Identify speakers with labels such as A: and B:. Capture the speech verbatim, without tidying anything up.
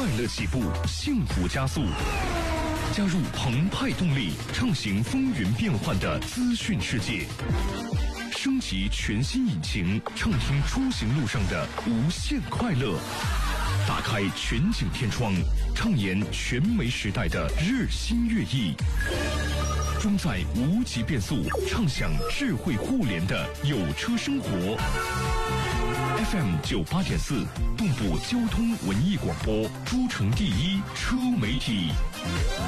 A: 乐起步，幸福加速。加入澎湃动力，畅行风云变幻的资讯世界。升级全新引擎，畅听出行路上的无限快乐。打开全景天窗，畅言全媒时代的日新月异。装载无极变速，畅享智慧互联的有车生活。F M 九八点四，动步交通文艺广播，诸城第一车媒体。